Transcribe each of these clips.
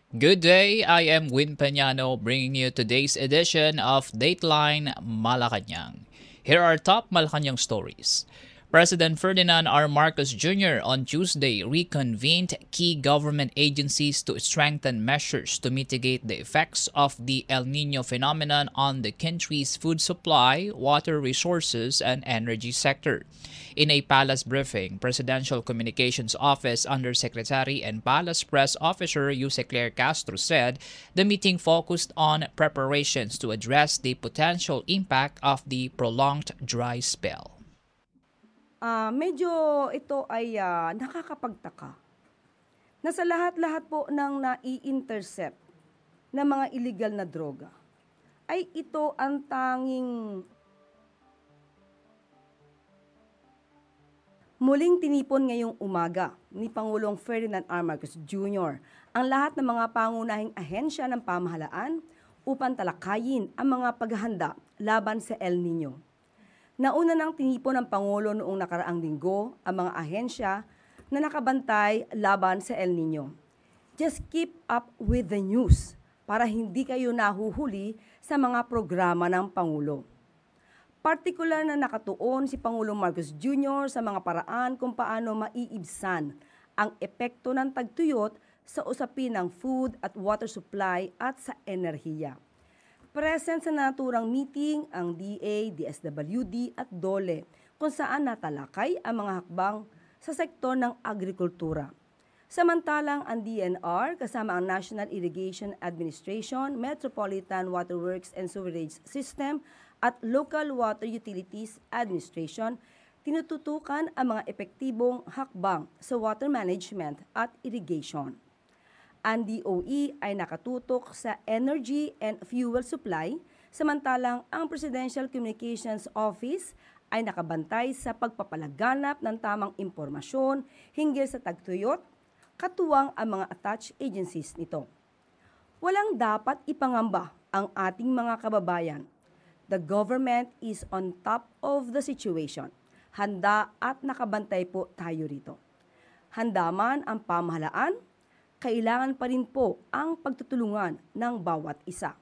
Good day, I am Win Peñano bringing you today's edition of Dateline Malacanang. Here are top Malacanang stories. President Ferdinand R. Marcos Jr. on Tuesday reconvened key government agencies to strengthen measures to mitigate the effects of the El Nino phenomenon on the country's food supply, water resources, and energy sector. In a palace briefing, Presidential Communications Office Undersecretary and Palace Press Officer Jose Claire Castro said the meeting focused on preparations to address the potential impact of the prolonged dry spell. Medyo ito ay nakakapagtaka na sa lahat-lahat po ng nai-intercept na mga illegal na droga, ay ito ang tanging muling tinipon ngayong umaga ni Pangulong Ferdinand R. Marcos Jr. ang lahat ng mga pangunahing ahensya ng pamahalaan upang talakayin ang mga paghahanda laban sa El Nino. Nauna nang tinipon ng Pangulo noong nakaraang linggo ang mga ahensya na nakabantay laban sa El Nino. Just keep up with the news para hindi kayo nahuhuli sa mga programa ng Pangulo. Partikular na nakatuon si Pangulong Marcos Jr. sa mga paraan kung paano maiibsan ang epekto ng tagtuyot sa usapin ng food at water supply at sa enerhiya. Present sa naturang meeting ang DA, DSWD at DOLE kung saan natalakay ang mga hakbang sa sektor ng agrikultura. Samantalang ang DNR kasama ang National Irrigation Administration, Metropolitan Waterworks and Sewerage System at Local Water Utilities Administration tinututukan ang mga epektibong hakbang sa water management at irrigation. Ang DOE ay nakatutok sa energy and fuel supply, samantalang ang Presidential Communications Office ay nakabantay sa pagpapalaganap ng tamang impormasyon hinggil sa tagtuyot, katuwang ang mga attached agencies nito. Walang dapat ipangamba ang ating mga kababayan. The government is on top of the situation. Handa at nakabantay po tayo rito. Handa man ang pamahalaan, kailangan pa rin po ang pagtutulungan ng bawat isa.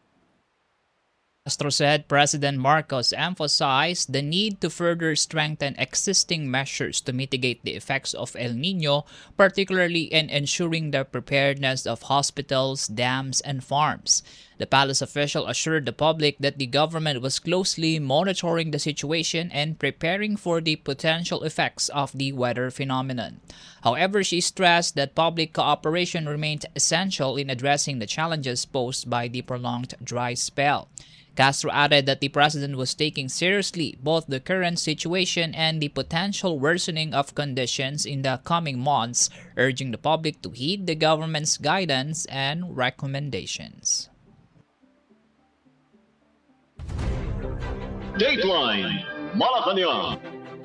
Castro said President Marcos emphasized the need to further strengthen existing measures to mitigate the effects of El Nino, particularly in ensuring the preparedness of hospitals, dams, and farms. The palace official assured the public that the government was closely monitoring the situation and preparing for the potential effects of the weather phenomenon. However, she stressed that public cooperation remained essential in addressing the challenges posed by the prolonged dry spell. Castro added that the president was taking seriously both the current situation and the potential worsening of conditions in the coming months, urging the public to heed the government's guidance and recommendations. Dateline Malacanang.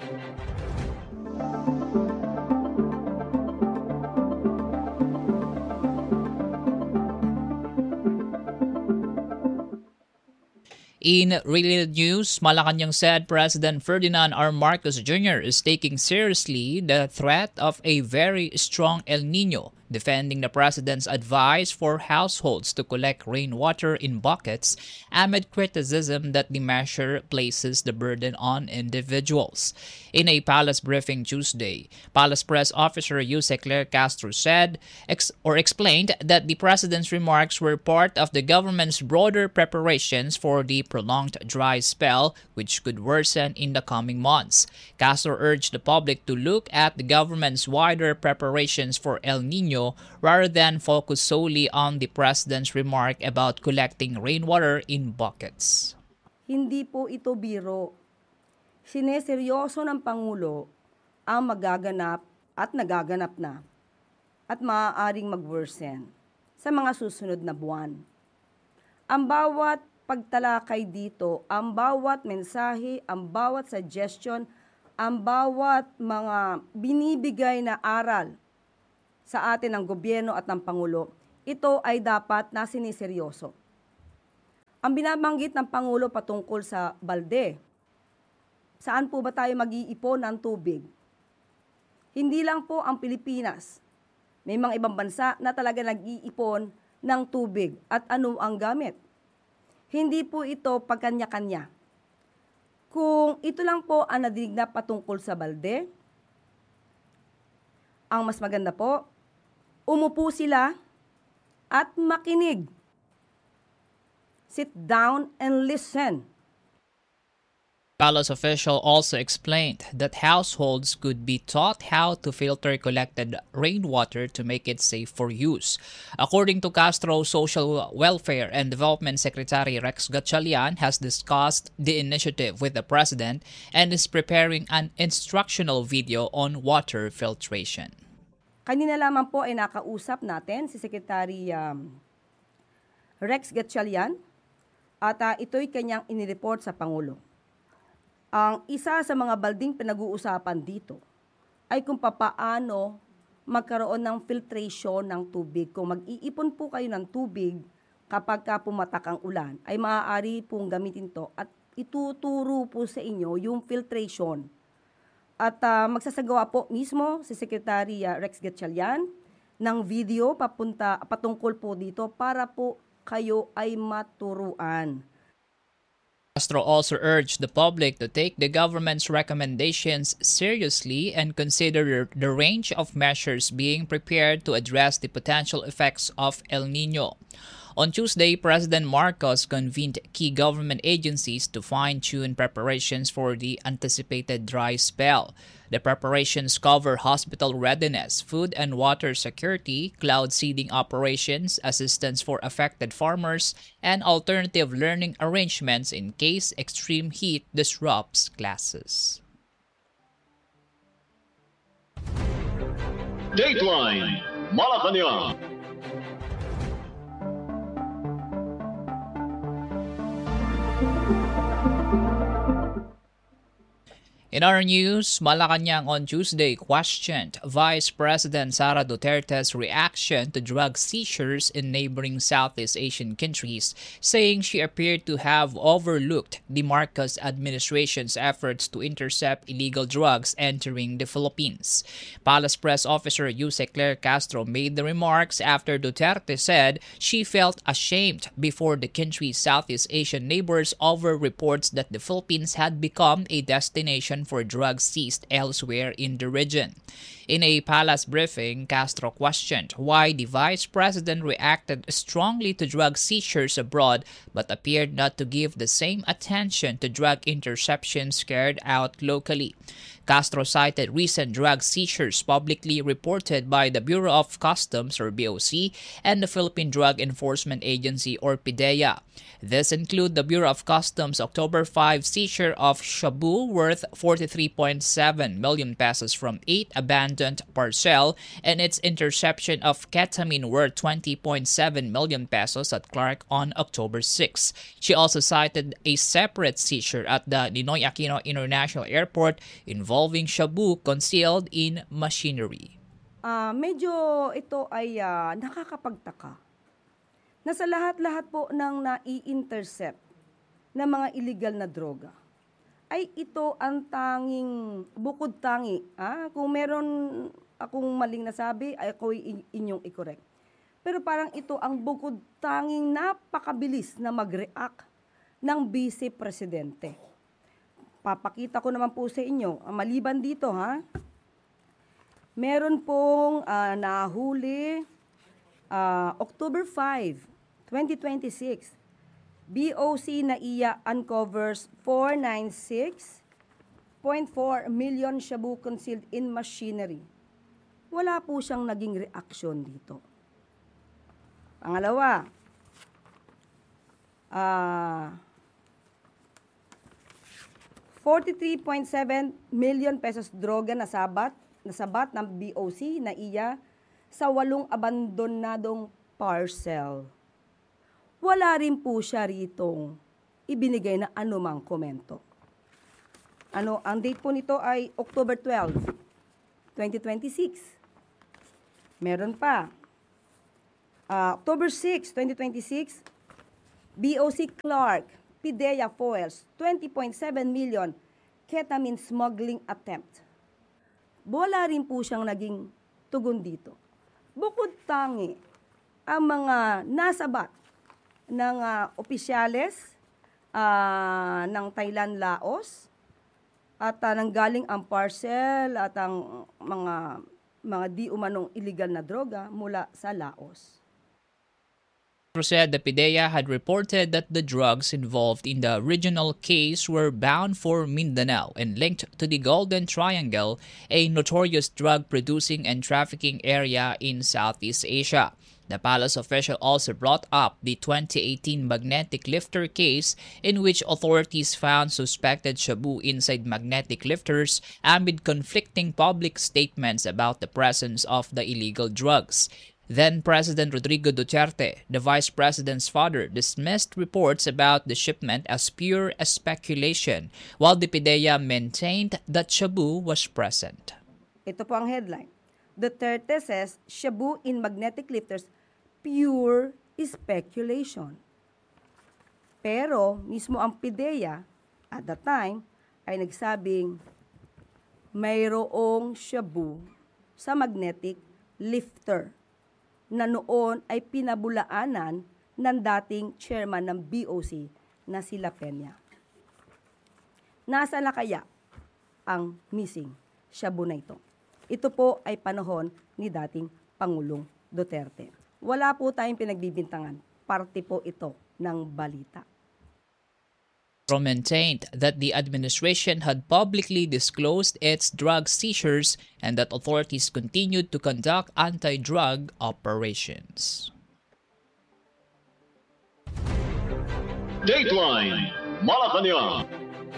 In related news, Malacanang said President Ferdinand R. Marcos Jr. is taking seriously the threat of a very strong El Nino, defending the president's advice for households to collect rainwater in buckets amid criticism that the measure places the burden on individuals. In a palace briefing Tuesday, Palace Press Officer Jose Claire Castro said explained that the president's remarks were part of the government's broader preparations for the prolonged dry spell which could worsen in the coming months. Castro urged the public to look at the government's wider preparations for El Nino rather than focus solely on the president's remark about collecting rainwater in buckets. Hindi po ito biro. Sineseryoso ng Pangulo ang magaganap at nagaganap na at maaaring mag-worsen sa mga susunod na buwan. Ang bawat pagtalakay dito, ang bawat mensahe, ang bawat suggestion, ang bawat mga binibigay na aral sa atin ng gobyerno at ng Pangulo, ito ay dapat na siniseryoso. Ang binabanggit ng Pangulo patungkol sa balde, saan po ba tayo mag-iipon ng tubig? Hindi lang po ang Pilipinas. May mga ibang bansa na talaga nag-iipon ng tubig at ano ang gamit. Hindi po ito pagkanya-kanya. Kung ito lang po ang nadinig na patungkol sa balde, ang mas maganda po, umupo sila at makinig. Sit down and listen. Palace official also explained that households could be taught how to filter collected rainwater to make it safe for use. According to Castro, Social Welfare and Development Secretary Rex Gatchalian has discussed the initiative with the president and is preparing an instructional video on water filtration. Kanina lamang po ay nakausap natin si Secretary Rex Gatchalian at ito'y kanyang inireport sa Pangulo. Ang isa sa mga balding pinag-uusapan dito ay kung papaano magkaroon ng filtration ng tubig. Kung mag-iipon po kayo ng tubig kapag pumatak ang ulan, ay maaari pong gamitin to at ituturo po sa inyo yung filtration. At magsasagawa po mismo si Secretary Rex Gatchalian ng video patungkol po dito para po kayo ay maturuan. Castro also urged the public to take the government's recommendations seriously and consider the range of measures being prepared to address the potential effects of El Nino. On Tuesday, President Marcos convened key government agencies to fine-tune preparations for the anticipated dry spell. The preparations cover hospital readiness, food and water security, cloud seeding operations, assistance for affected farmers, and alternative learning arrangements in case extreme heat disrupts classes. Dateline Malacanang. In our news, Malacanang on Tuesday questioned Vice President Sara Duterte's reaction to drug seizures in neighboring Southeast Asian countries, saying she appeared to have overlooked the Marcos administration's efforts to intercept illegal drugs entering the Philippines. Palace Press Officer Jose Claire Castro made the remarks after Duterte said she felt ashamed before the country's Southeast Asian neighbors over reports that the Philippines had become a destination for drugs seized elsewhere in the region. In a palace briefing, Castro questioned why the vice president reacted strongly to drug seizures abroad but appeared not to give the same attention to drug interceptions carried out locally. Castro cited recent drug seizures publicly reported by the Bureau of Customs or BOC and the Philippine Drug Enforcement Agency or PIDEA. This include the Bureau of Customs October 5 seizure of shabu worth 43.7 million pesos from 8 abandoned parcel and its interception of ketamine worth 20.7 million pesos at Clark on October 6. She also cited a separate seizure at the Ninoy Aquino International Airport involving shabu concealed in machinery. Medyo ito ay nakakapagtaka na sa lahat-lahat po ng nai-intercept na mga illegal na droga, ay ito ang tanging bukod tangi. Kung meron akong maling nasabi, ay ako inyong i-correct. Pero parang ito ang bukod tanging napakabilis na mag-react ng Vice Presidente. Papakita ko naman po sa inyo, maliban dito meron pong nahuli October 5, 2026, BOC NAIA uncovers 496.4 million shabu concealed in machinery. Wala po siyang naging reaksyon dito. Pangalawa, 43.7 million pesos droga nasabat ng BOC NAIA sa 8 abandonadong parcel. Wala rin po siya ritong ibinigay na anumang komento. Ang date po nito ay October 12, 2026. Meron pa. October 6, 2026, BOC Clark, PIDEA foils, 20.7 million ketamine smuggling attempt. Wala rin po siyang naging tugon dito. Bukod tangi, ang mga nasabat ng opisyales ng Thailand, Laos, at nanggaling ang parcel at ang mga di umanong illegal na droga mula sa Laos. Said the PIDEA had reported that the drugs involved in the original case were bound for Mindanao and linked to the Golden Triangle, a notorious drug-producing and trafficking area in Southeast Asia. The palace official also brought up the 2018 magnetic lifter case in which authorities found suspected shabu inside magnetic lifters amid conflicting public statements about the presence of the illegal drugs. Then President Rodrigo Duterte, the Vice President's father, dismissed reports about the shipment as pure speculation, while the PIDEA maintained that shabu was present. Ito po ang headline. Duterte says shabu in magnetic lifters, pure speculation. Pero mismo ang PIDEA at the time ay nagsabing mayroong shabu sa magnetic lifter na noon ay pinabulaanan ng dating chairman ng BOC na si La Peña. Nasaan na kaya ang missing shabu na ito? Ito po ay panahon ni dating Pangulong Duterte. Wala po tayong pinagbibintangan. Parte po ito ng balita. Maintained that the administration had publicly disclosed its drug seizures and that authorities continued to conduct anti-drug operations. Dateline Malacanang.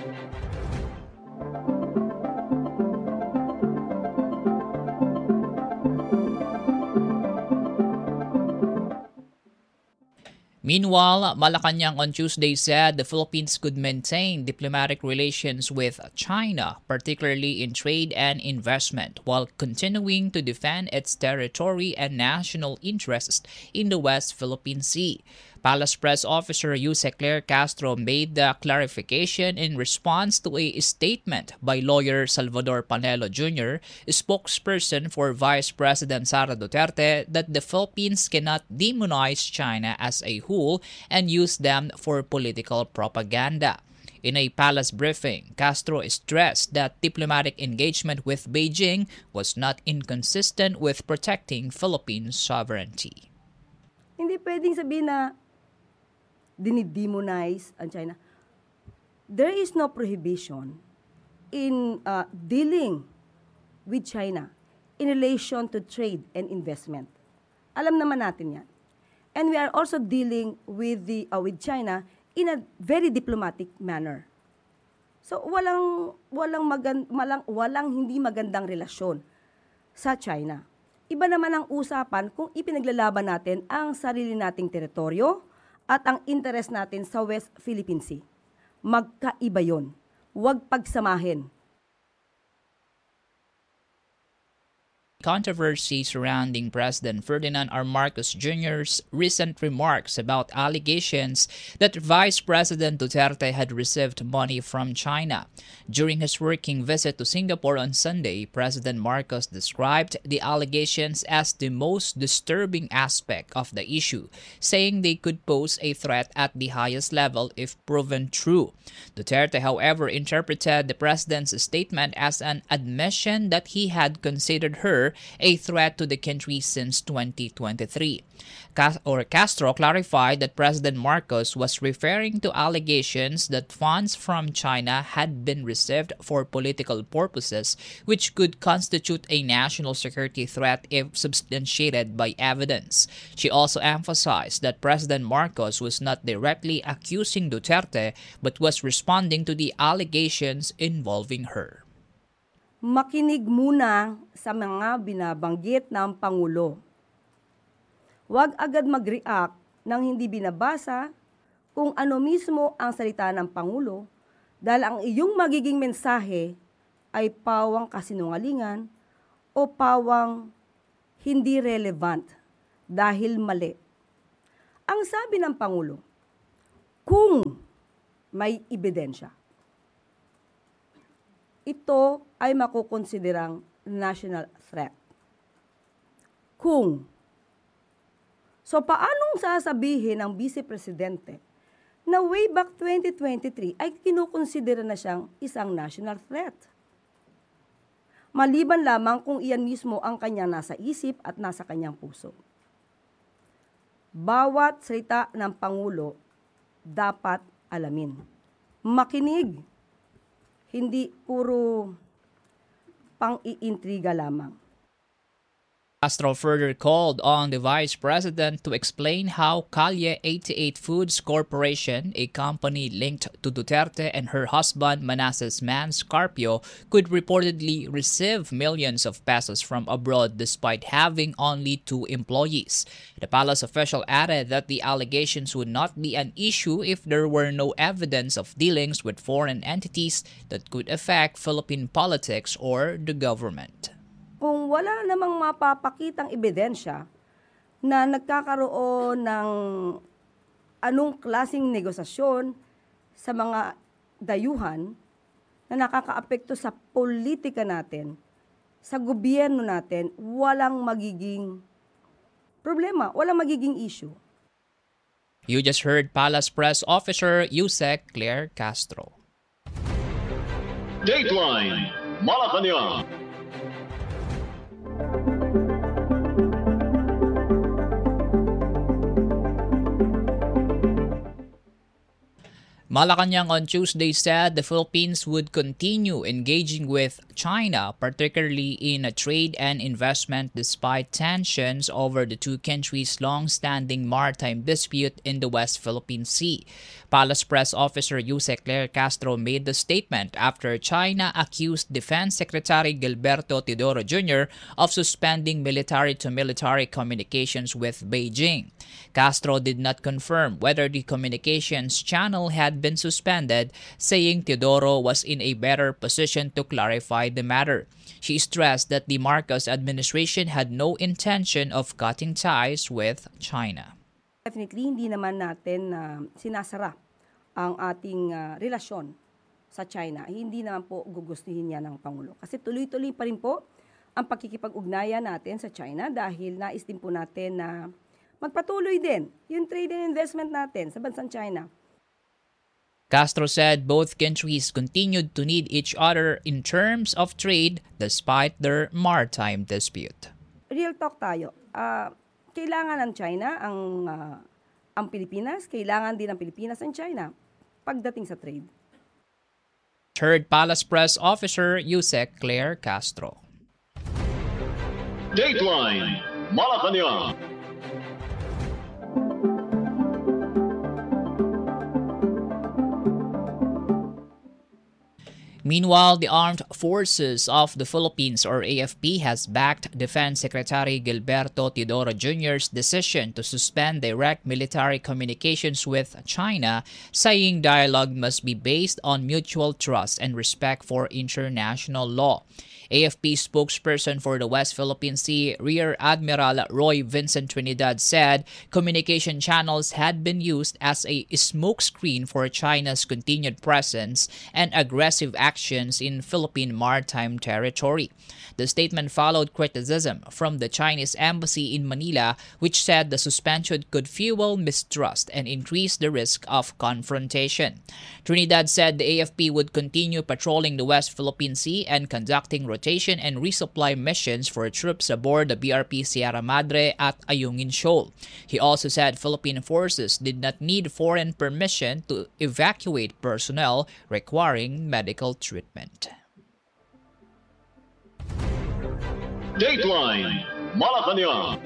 Meanwhile, Malacanang on Tuesday said the Philippines could maintain diplomatic relations with China, particularly in trade and investment, while continuing to defend its territory and national interests in the West Philippine Sea. Palace Press Officer Jose Claire Castro made the clarification in response to a statement by lawyer Salvador Panelo Jr., spokesperson for Vice President Sara Duterte, that the Philippines cannot demonize China as a whole and use them for political propaganda. In a palace briefing, Castro stressed that diplomatic engagement with Beijing was not inconsistent with protecting Philippine sovereignty. Hindi pwedeng sabihin na dinidemonize ang China. There is no prohibition in dealing with China in relation to trade and investment. Alam naman natin yan. And we are also dealing with China in a very diplomatic manner. So walang hindi magandang relasyon sa China. Iba naman ang usapan kung ipinaglalaban natin ang sarili nating teritoryo at ang interes natin sa West Philippine Sea. Magkaiba yon. Huwag pagsamahin. Controversy surrounding President Ferdinand R. Marcos Jr.'s recent remarks about allegations that Vice President Duterte had received money from China. During his working visit to Singapore on Sunday, President Marcos described the allegations as the most disturbing aspect of the issue, saying they could pose a threat at the highest level if proven true. Duterte, however, interpreted the president's statement as an admission that he had considered her a threat to the country since 2023. Castro clarified that President Marcos was referring to allegations that funds from China had been received for political purposes, which could constitute a national security threat if substantiated by evidence. She also emphasized that President Marcos was not directly accusing Duterte but was responding to the allegations involving her. Makinig muna sa mga binabanggit ng Pangulo. Huwag agad mag-react nang hindi binabasa kung ano mismo ang salita ng Pangulo dahil ang iyong magiging mensahe ay pawang kasinungalingan o pawang hindi relevant dahil mali. Ang sabi ng Pangulo, kung may ebidensya, ito ay makukonsiderang national threat. Kung. So paanong sasabihin ng Vice Presidente na way back 2023 ay kinukonsidera na siyang isang national threat? Maliban lamang kung iyan mismo ang kanyang nasa isip at nasa kanyang puso. Bawat salita ng Pangulo dapat alamin. Makinig. Hindi puro pang-iintriga lamang. Castro further called on the Vice President to explain how Calle 88 Foods Corporation, a company linked to Duterte and her husband Manasseh Mans Carpio, could reportedly receive millions of pesos from abroad despite having only 2 employees. The palace official added that the allegations would not be an issue if there were no evidence of dealings with foreign entities that could affect Philippine politics or the government. Kung wala namang mapapakitang ebidensya na nagkakaroon ng anong klaseng negosasyon sa mga dayuhan na nakakaapekto sa politika natin, sa gobyerno natin, walang magiging problema, walang magiging issue. You just heard Palace Press Officer Yusek Claire Castro. Dateline Malacanang. Malacanang on Tuesday said the Philippines would continue engaging with China, particularly in trade and investment, despite tensions over the two countries' long-standing maritime dispute in the West Philippine Sea. Palace Press Officer Yusek Claire Castro made the statement after China accused Defense Secretary Gilberto Teodoro Jr. of suspending military-to-military communications with Beijing. Castro did not confirm whether the communications channel had been suspended, saying Teodoro was in a better position to clarify the matter. She stressed that the Marcos administration had no intention of cutting ties with China. Definitely, hindi naman natin sinasara ang ating relasyon sa China. Hindi naman po gugustuhin yan ng Pangulo. Kasi tuloy-tuloy pa rin po ang pakikipag-ugnayan natin sa China dahil nais din po natin na magpatuloy din yung trade and investment natin sa bansang China. Castro said both countries continued to need each other in terms of trade despite their maritime dispute. Real talk tayo. Kailangan ng China ang Pilipinas, kailangan din ng Pilipinas ang China pagdating sa trade. Third Palace Press Officer Yusek Claire Castro. Dateline Malacanang. Meanwhile, the Armed Forces of the Philippines, or AFP, has backed Defense Secretary Gilberto Teodoro Jr.'s decision to suspend direct military communications with China, saying dialogue must be based on mutual trust and respect for international law. AFP spokesperson for the West Philippine Sea, Rear Admiral Roy Vincent Trinidad, said communication channels had been used as a smokescreen for China's continued presence and aggressive actions in Philippine maritime territory. The statement followed criticism from the Chinese embassy in Manila, which said the suspension could fuel mistrust and increase the risk of confrontation. Trinidad said the AFP would continue patrolling the West Philippine Sea and conducting rotation and resupply missions for troops aboard the BRP Sierra Madre at Ayungin Shoal. He also said Philippine forces did not need foreign permission to evacuate personnel requiring medical treatment. Dateline Malacanang.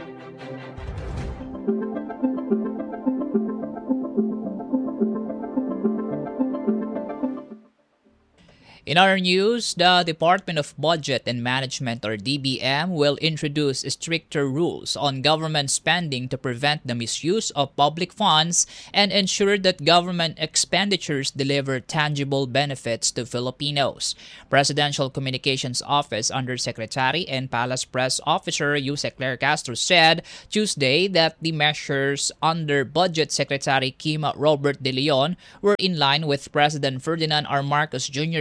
In other news, the Department of Budget and Management, or DBM, will introduce stricter rules on government spending to prevent the misuse of public funds and ensure that government expenditures deliver tangible benefits to Filipinos. Presidential Communications Office Undersecretary and Palace Press Officer Yusek Claire Castro said Tuesday that the measures under Budget Secretary Kim Robert De Leon were in line with President Ferdinand R. Marcos Jr.'s direction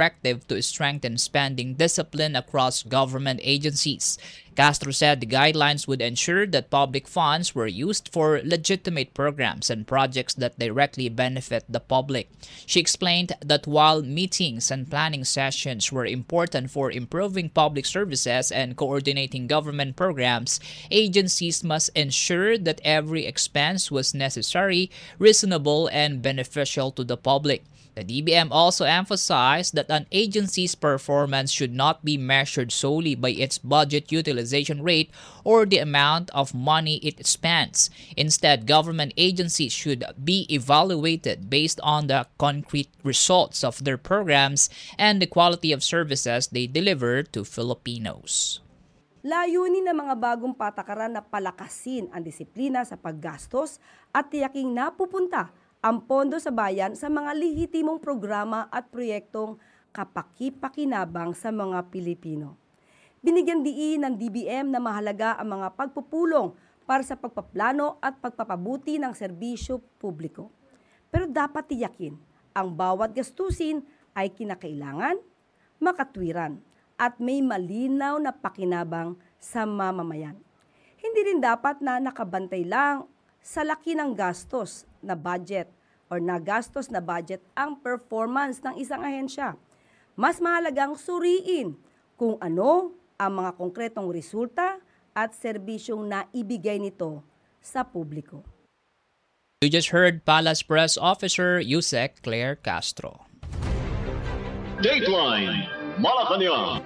directive to strengthen spending discipline across government agencies. Castro said the guidelines would ensure that public funds were used for legitimate programs and projects that directly benefit the public. She explained that while meetings and planning sessions were important for improving public services and coordinating government programs, agencies must ensure that every expense was necessary, reasonable, and beneficial to the public. The DBM also emphasized that an agency's performance should not be measured solely by its budget utilization rate or the amount of money it spends. Instead, government agencies should be evaluated based on the concrete results of their programs and the quality of services they deliver to Filipinos. Layunin ng mga bagong patakaran na palakasin ang disiplina sa paggastos at tiyaking napupunta ang pondo sa bayan sa mga lehitimong programa at proyektong kapaki-pakinabang sa mga Pilipino. Binigyan diin ng DBM na mahalaga ang mga pagpupulong para sa pagpaplano at pagpapabuti ng serbisyo publiko. Pero dapat tiyakin, ang bawat gastusin ay kinakailangan, makatwiran, at may malinaw na pakinabang sa mamamayan. Hindi rin dapat na nakabantay lang sa laki ng gastos na budget or nagastos na budget ang performance ng isang ahensya. Mas mahalagang suriin kung ano ang mga konkretong resulta at serbisyong naibigay nito sa publiko. You just heard Palace Press Officer Yusek Claire Castro. Dateline Malacanang.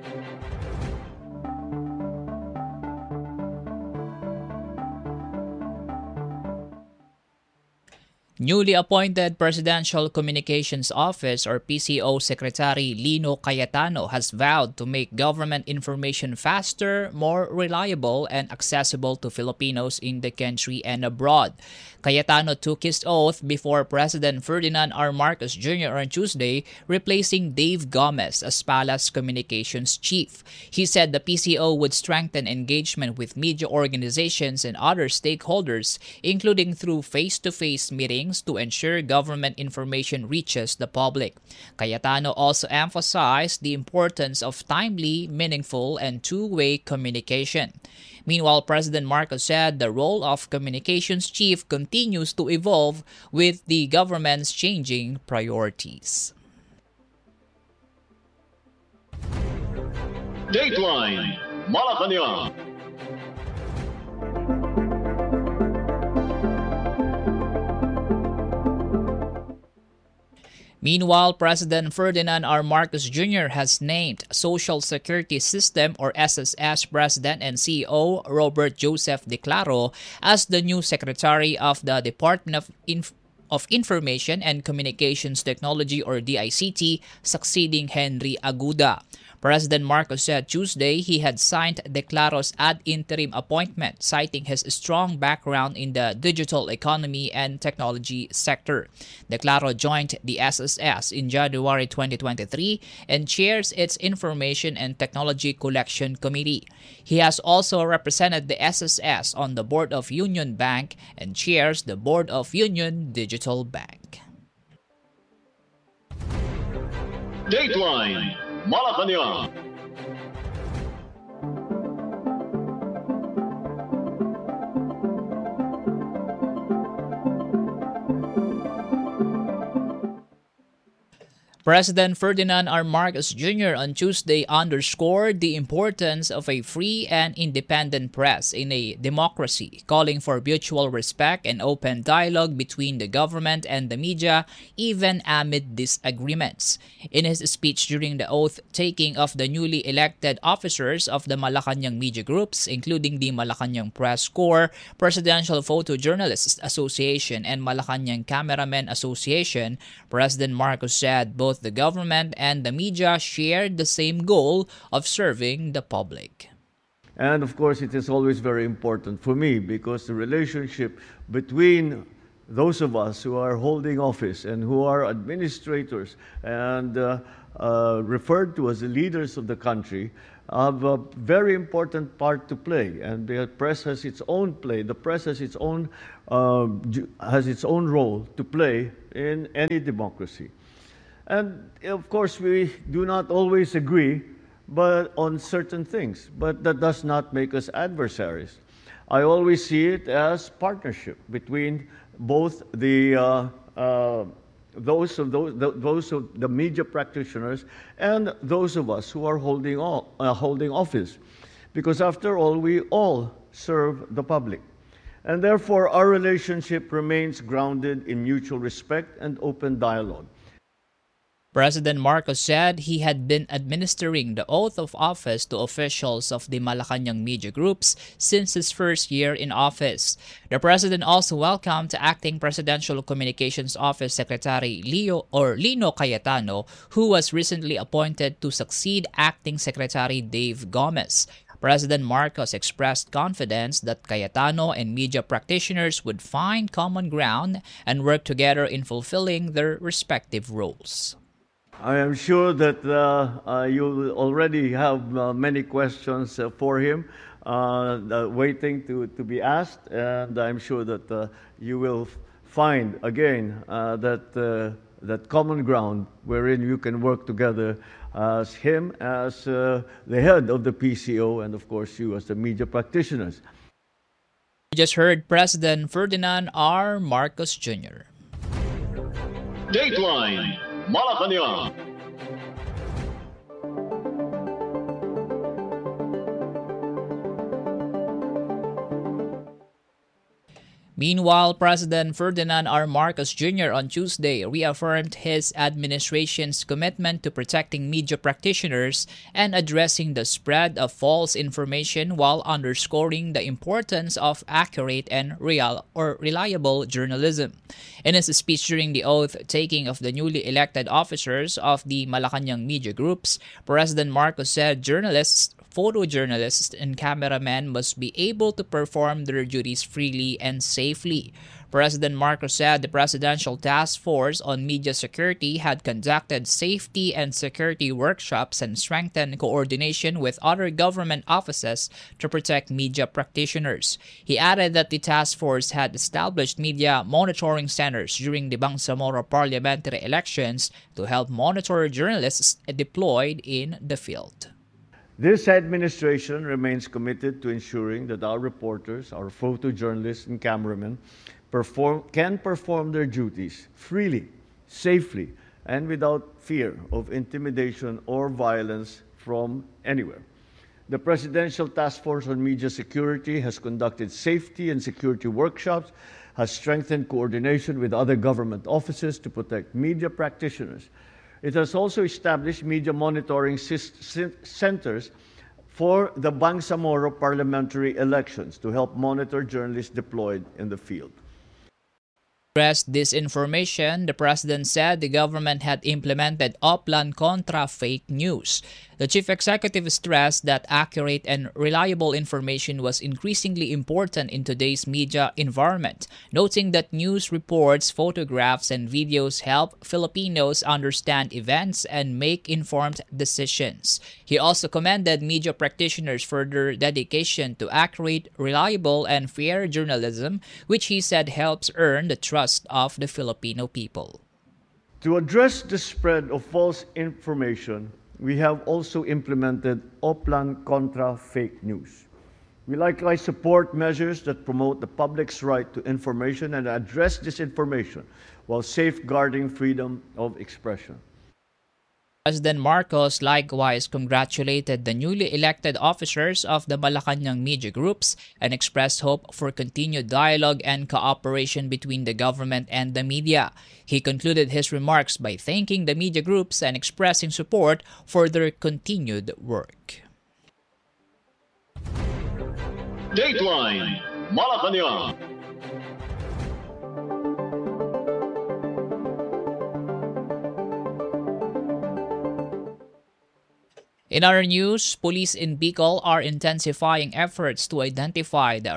Newly appointed Presidential Communications Office or PCO Secretary Lino Cayetano has vowed to make government information faster, more reliable, and accessible to Filipinos in the country and abroad. Cayetano took his oath before President Ferdinand R. Marcos Jr. on Tuesday, replacing Dave Gomez as Palace Communications Chief. He said the PCO would strengthen engagement with media organizations and other stakeholders, including through face-to-face meetings to ensure government information reaches the public. Cayetano also emphasized the importance of timely, meaningful, and two-way communication. Meanwhile, President Marcos said the role of communications chief continues to evolve with the government's changing priorities. Dateline Malacanang. Meanwhile, President Ferdinand R. Marcos Jr. has named Social Security System or SSS President and CEO Robert Joseph Declaro as the new Secretary of the Department of Information and Communications Technology or DICT, succeeding Henry Aguda. President Marcos said Tuesday he had signed Declaro's ad interim appointment, citing his strong background in the digital economy and technology sector. Declaro joined the SSS in January 2023 and chairs its Information and Technology Collection Committee. He has also represented the SSS on the Board of Union Bank and chairs the Board of Union Digital Bank. Dateline Malacanang. President Ferdinand R. Marcos Jr. on Tuesday underscored the importance of a free and independent press in a democracy, calling for mutual respect and open dialogue between the government and the media, even amid disagreements. In his speech during the oath-taking of the newly elected officers of the Malacanang media groups, including the Malacanang Press Corps, Presidential Photojournalists Association, and Malacanang Cameramen Association, President Marcos said both the government and the media shared the same goal of serving the public. And of course, it is always very important for me because the relationship between those of us who are holding office and who are administrators and referred to as the leaders of the country have a very important part to play. And the press has its own play. The press has its own role to play in any democracy. And of course, we do not always agree but on certain things, but that does not make us adversaries. I always see it as partnership between both those of the media practitioners and those of us who are holding office, because after all, we all serve the public. And therefore, our relationship remains grounded in mutual respect and open dialogue. President Marcos said he had been administering the oath of office to officials of the Malacanang media groups since his first year in office. The president also welcomed Acting Presidential Communications Office Secretary Lino Cayetano, who was recently appointed to succeed Acting Secretary Dave Gomez. President Marcos expressed confidence that Cayetano and media practitioners would find common ground and work together in fulfilling their respective roles. I am sure that you already have many questions for him waiting to be asked, and I'm sure that you will find again that common ground wherein you can work together as him as the head of the PCO, and of course you as the media practitioners. We just heard President Ferdinand R. Marcos Jr. Dateline Malacanang. Meanwhile, President Ferdinand R. Marcos Jr. on Tuesday reaffirmed his administration's commitment to protecting media practitioners and addressing the spread of false information while underscoring the importance of accurate and reliable journalism. In his speech during the oath-taking of the newly elected officers of the Malacanang media groups, President Marcos said journalists, photojournalists, and cameramen must be able to perform their duties freely and safely. President Marcos said the Presidential Task Force on Media Security had conducted safety and security workshops and strengthened coordination with other government offices to protect media practitioners. He added that the task force had established media monitoring centers during the Bangsamoro parliamentary elections to help monitor journalists deployed in the field. This administration remains committed to ensuring that our reporters, our photojournalists and cameramen can perform their duties freely, safely, and without fear of intimidation or violence from anywhere. The Presidential Task Force on Media Security has conducted safety and security workshops, has strengthened coordination with other government offices to protect media practitioners. It has also established media monitoring centers for the Bangsamoro parliamentary elections to help monitor journalists deployed in the field. To address disinformation, the president said the government had implemented Oplan Contra Fake News. The chief executive stressed that accurate and reliable information was increasingly important in today's media environment, noting that news reports, photographs, and videos help Filipinos understand events and make informed decisions. He also commended media practitioners for their dedication to accurate, reliable, and fair journalism, which he said helps earn the trust of the Filipino people. To address the spread of false information, we have also implemented Oplan Contra Fake News. We likewise support measures that promote the public's right to information and address disinformation while safeguarding freedom of expression. President Marcos likewise congratulated the newly elected officers of the Malacanang media groups and expressed hope for continued dialogue and cooperation between the government and the media. He concluded his remarks by thanking the media groups and expressing support for their continued work. Dateline Malacanang. In other news, police in Bicol are intensifying efforts to identify and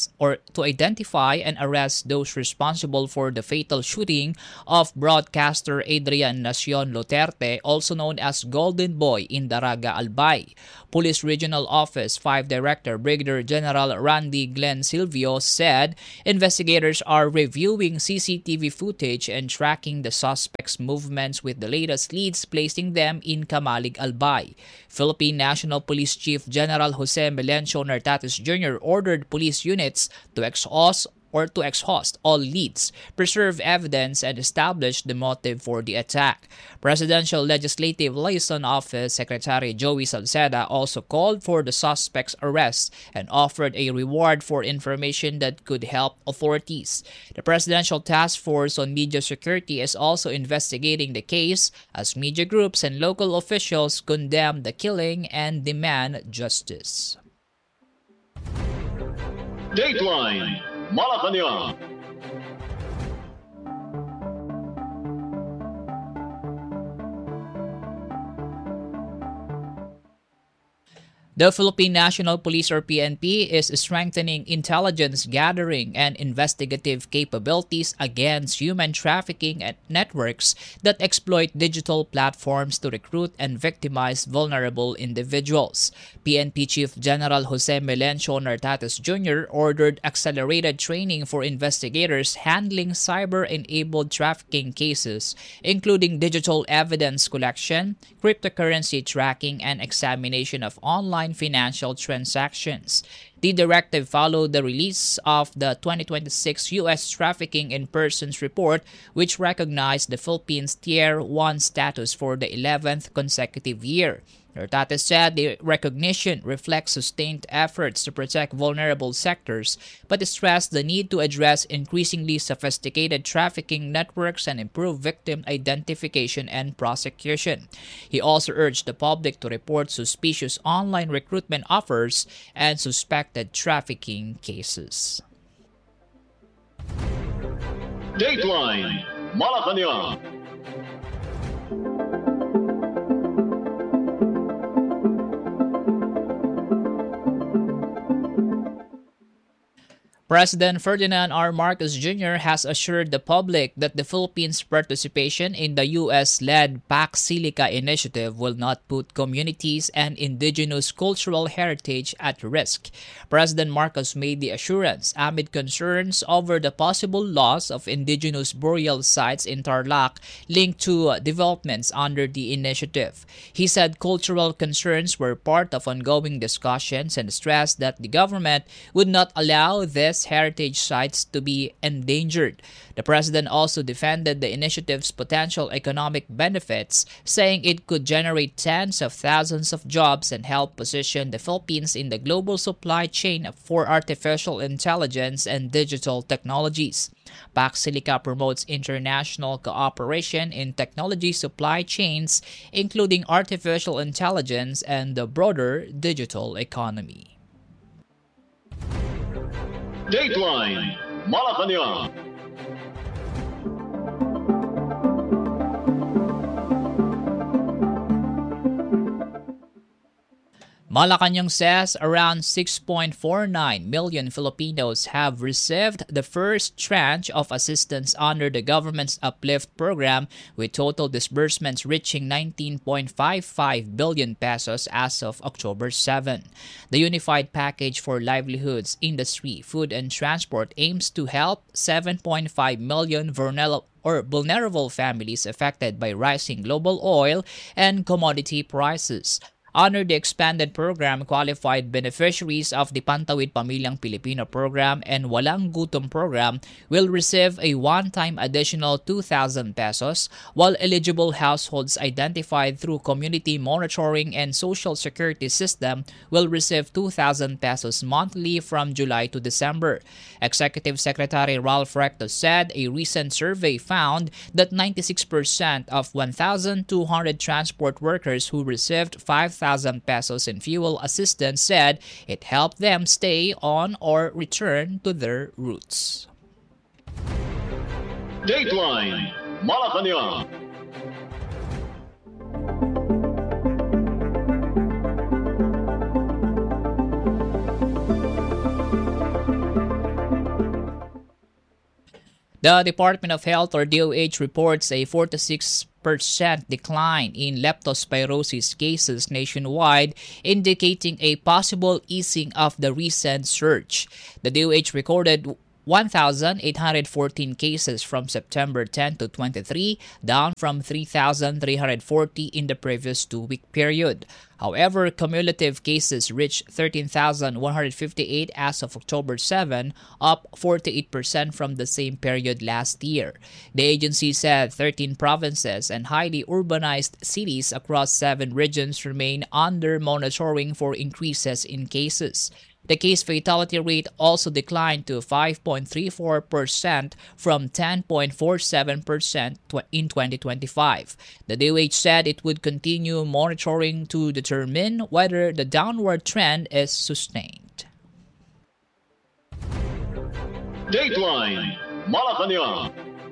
arrest those responsible for the fatal shooting of broadcaster Adrian Nacion Luterte, also known as Golden Boy, in Daraga, Albay. Police Regional Office 5 Director Brigadier General Randy Glenn Silvio said investigators are reviewing CCTV footage and tracking the suspects' movements, with the latest leads placing them in Camalig, Albay. Philippine National Police Chief General Jose Melencio Nartates Jr. ordered police units to exhaust all leads, preserve evidence, and establish the motive for the attack. Presidential Legislative Liaison Office Secretary Joey Salceda also called for the suspect's arrest and offered a reward for information that could help authorities. The Presidential Task Force on Media Security is also investigating the case as media groups and local officials condemn the killing and demand justice. Dateline Malacanang. The Philippine National Police or PNP is strengthening intelligence gathering and investigative capabilities against human trafficking networks that exploit digital platforms to recruit and victimize vulnerable individuals. PNP Chief General Jose Melencio Nartates Jr. ordered accelerated training for investigators handling cyber-enabled trafficking cases, including digital evidence collection, cryptocurrency tracking, and examination of online financial transactions. The directive followed the release of the 2026 U.S. Trafficking in Persons Report, which recognized the Philippines Tier 1 status for the 11th consecutive year. Nartates said the recognition reflects sustained efforts to protect vulnerable sectors, but stressed the need to address increasingly sophisticated trafficking networks and improve victim identification and prosecution. He also urged the public to report suspicious online recruitment offers and suspected trafficking cases. Dateline Malacanang. President Ferdinand R. Marcos Jr. has assured the public that the Philippines' participation in the U.S.-led Pax Silica initiative will not put communities and indigenous cultural heritage at risk. President Marcos made the assurance amid concerns over the possible loss of indigenous burial sites in Tarlac linked to developments under the initiative. He said cultural concerns were part of ongoing discussions and stressed that the government would not allow this heritage sites to be endangered. The president also defended the initiative's potential economic benefits, saying it could generate tens of thousands of jobs and help position the Philippines in the global supply chain for artificial intelligence and digital technologies. Pax Silica promotes international cooperation in technology supply chains, including artificial intelligence and the broader digital economy. Dateline Malacanang. Malacanang says around 6.49 million Filipinos have received the first tranche of assistance under the government's Uplift program, with total disbursements reaching 19.55 billion pesos as of October 7. The Unified Package for Livelihoods, Industry, Food and Transport aims to help 7.5 million vulnerable families affected by rising global oil and commodity prices. Under the expanded program, qualified beneficiaries of the Pantawid Pamilyang Pilipino program and Walang Gutom program will receive a one-time additional 2,000 pesos, while eligible households identified through community monitoring and social security system will receive 2,000 pesos monthly from July to December. Executive Secretary Ralph Recto said a recent survey found that 96% of 1,200 transport workers who received 5,000 pesos in fuel assistance said it helped them stay on or return to their roots. Dateline Malacanang. The Department of Health or DOH reports a 46% decline in leptospirosis cases nationwide, indicating a possible easing of the recent surge. The DOH recorded 1,814 cases from September 10 to 23, down from 3,340 in the previous two-week period. However, cumulative cases reached 13,158 as of October 7, up 48% from the same period last year. The agency said 13 provinces and highly urbanized cities across 7 regions remain under monitoring for increases in cases. The case fatality rate also declined to 5.34% from 10.47% in 2025. The DOH said it would continue monitoring to determine whether the downward trend is sustained. Dateline Malacanang.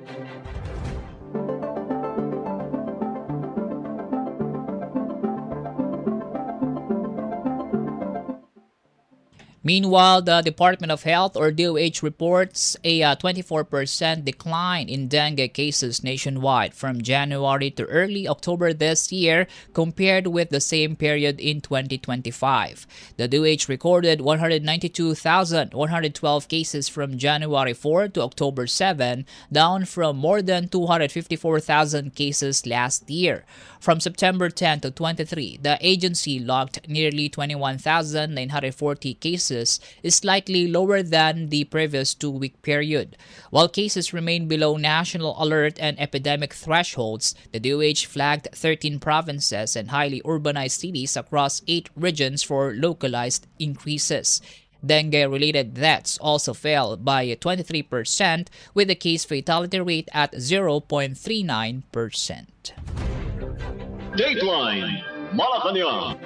Meanwhile, the Department of Health or DOH reports a 24% decline in dengue cases nationwide from January to early October this year compared with the same period in 2025. The DOH recorded 192,112 cases from January 4 to October 7, down from more than 254,000 cases last year. From September 10 to 23, the agency logged nearly 21,940 cases, is slightly lower than the previous two-week period. While cases remain below national alert and epidemic thresholds, the DOH flagged 13 provinces and highly urbanized cities across 8 regions for localized increases. Dengue-related deaths also fell by 23%, with the case fatality rate at 0.39%. Dateline Malacanang.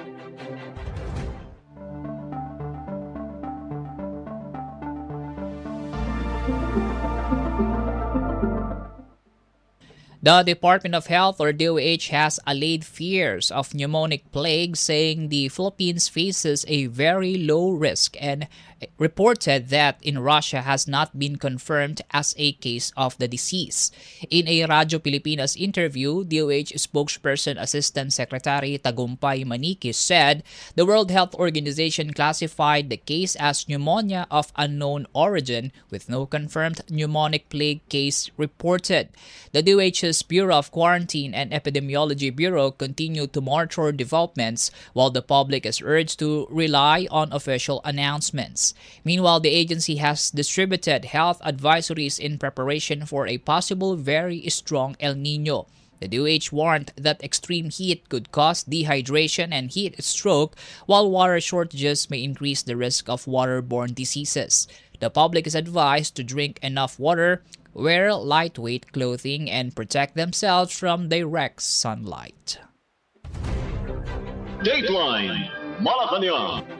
The Department of Health or DOH has allayed fears of pneumonic plague, saying the Philippines faces a very low risk and reported that in Russia has not been confirmed as a case of the disease. In a Radyo Pilipinas interview, DOH spokesperson Assistant Secretary Tagumpay Maniquis said the World Health Organization classified the case as pneumonia of unknown origin with no confirmed pneumonic plague case reported. The DOH's Bureau of Quarantine and Epidemiology Bureau continue to monitor developments while the public is urged to rely on official announcements. Meanwhile, the agency has distributed health advisories in preparation for a possible very strong El Nino. The DOH warned that extreme heat could cause dehydration and heat stroke, while water shortages may increase the risk of waterborne diseases. The public is advised to drink enough water, wear lightweight clothing, and protect themselves from direct sunlight. Dateline Malacanang.